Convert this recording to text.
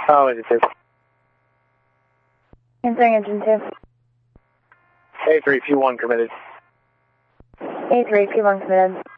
Oh, is it? Answering engine 2. A3, P1 committed. A3, P1 committed.